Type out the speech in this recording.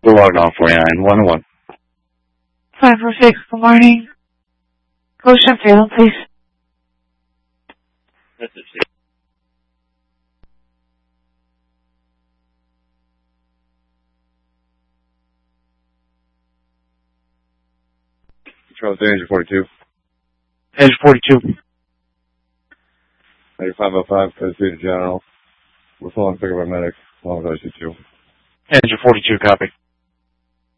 We're logged on 49-1-1. 546, good morning. Go Sheffield, please. Message. Control to Angel 42. Angel 42. Angel 505, code 3 to General. We're following pick up our medic, along with IC2. Angel 42, copy.